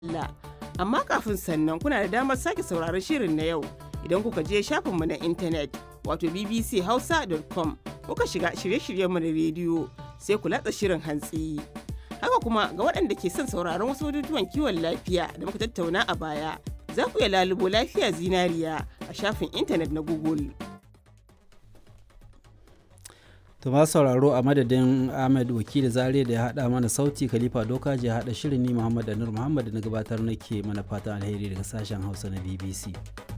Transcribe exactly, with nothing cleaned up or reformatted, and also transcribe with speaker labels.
Speaker 1: Allah. Amma kafin sannan kuna da damar sake sauraron shirin na yau idan kuka je shafinmu na intanet wato b b c hausa dot com kuka shiga shirye-shiryenmu na rediyo sai ku latsa shirin hantsi. Haka kuma ga waɗanda ke son sauraron wasu batutuwan kiwon lafiya da muka tattauna a baya za ku iya lalubo lafiya zinariya a shafin intanet na Google.
Speaker 2: To masu sauraro a madadin Ahmed Wakili Zare da ya haɗa mana sauti, Khalifa Dokaji ya haɗa shirin, ni Muhammad Anur Muhammad na gabatar nake mana fatan alheri daga sashen Hausa na B B C.